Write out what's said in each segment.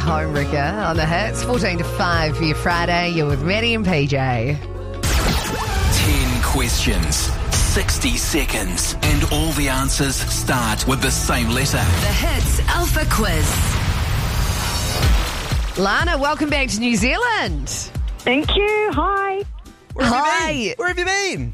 Home Wrecker on the hits. 14 to 5 for your Friday. You're with Maddie and PJ. 10 questions, 60 seconds, and all the answers start with the same letter. The Hits Alpha Quiz. Lana, welcome back to New Zealand. Thank you. Hi. Hi. Where have you been?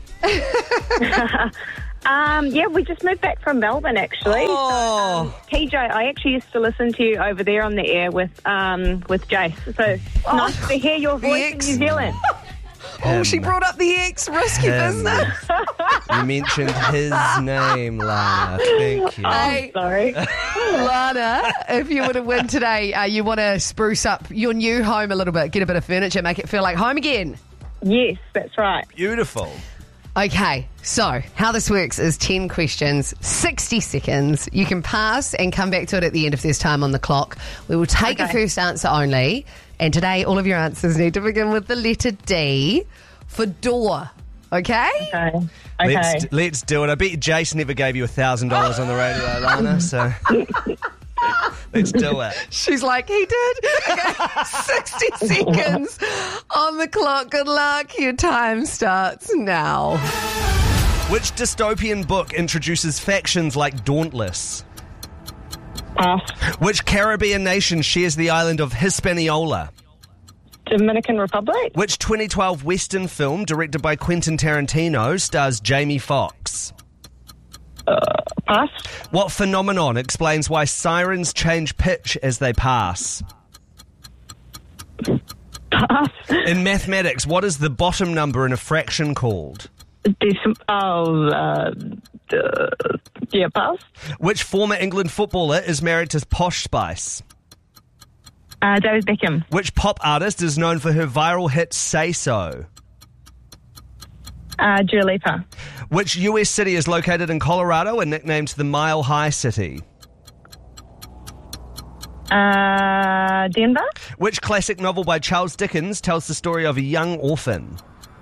Yeah, we just moved back from Melbourne, actually. Oh. PJ, I actually used to listen to you over there on the air with Jace. So nice to hear your voice in ex. New Zealand. Oh, she brought up the ex. Risky business. You mentioned his name, Lana. Thank you. Hey, Sorry. Lana, if you were to win today, you want to spruce up your new home a little bit, get a bit of furniture, make it feel like home again. Yes, that's right. Beautiful. Okay, so how this works is 10 questions, 60 seconds. You can pass and come back to it at the end if there's time on the clock. We will take a first answer only. And today, all of your answers need to begin with the letter D for door. Okay? Okay. Let's do it. I bet Jason never gave you $1,000 on the radio, Lana, so let's do it. She's like, he did. Okay, 60 seconds on the clock. Good luck. Your time starts now. Which dystopian book introduces factions like Dauntless? Pass. Which Caribbean nation shares the island of Hispaniola? Dominican Republic. Which 2012 Western film directed by Quentin Tarantino stars Jamie Foxx? Pass. What phenomenon explains why sirens change pitch as they pass? Pass. In mathematics, what is the bottom number in a fraction called? Yeah, pass. Which former England footballer is married to Posh Spice? David Beckham. Which pop artist is known for her viral hit Say So? Dua Lipa. Which US city is located in Colorado and nicknamed the Mile High City? Denver. Which classic novel by Charles Dickens tells the story of a young orphan?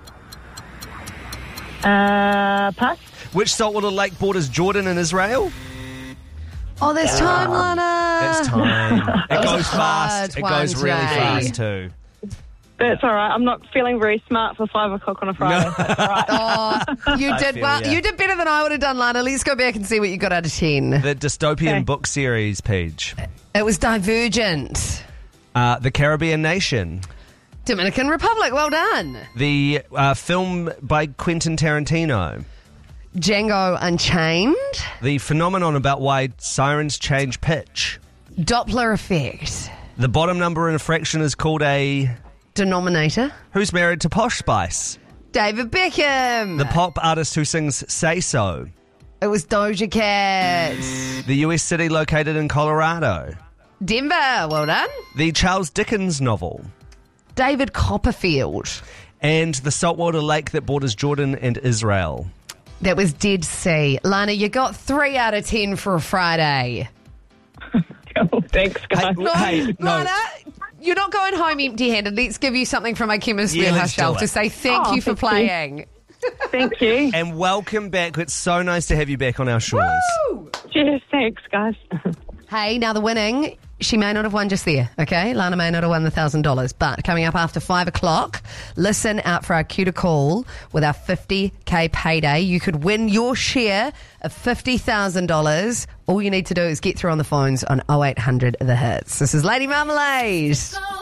Pass. Which saltwater lake borders Jordan and Israel? Oh, there's time, Lana. It's time. It goes fast. It One goes really today. fast too. That's all right. I'm not feeling very smart for 5 o'clock on a Friday. So that's all right. Oh, you did feel well. ya. You did better than I would have done, Lana. Let's go back and see what you got out of 10. The dystopian Okay. book series, Paige. It was Divergent. The Caribbean Nation. Dominican Republic. Well done. The film by Quentin Tarantino. Django Unchained. The phenomenon about why sirens change pitch. Doppler effect. The bottom number in a fraction is called a... Denominator. Who's married to Posh Spice? David Beckham. The pop artist who sings Say So. It was Doja Cat. The US city located in Colorado. Denver. Well done. The Charles Dickens novel. David Copperfield. And the saltwater lake that borders Jordan and Israel. That was Dead Sea. Lana, you got 3 out of 10 for a Friday. Cool. Thanks, guys. Hey, no. Lana, you're not going home empty-handed. Let's give you something from my Chemist Yeah, Warehouse let's do shelf it. to say thank Oh, you for thank you. playing. Thank you. And welcome back. It's so nice to have you back on our shores. Cheers. Thanks, guys. Hey, now the winning, she may not have won just there, okay? Lana may not have won the $1,000, but coming up after 5 o'clock, listen out for our cue to call with our 50K payday. You could win your share of $50,000. All you need to do is get through on the phones on 0800 The Hits. This is Lady Marmalade.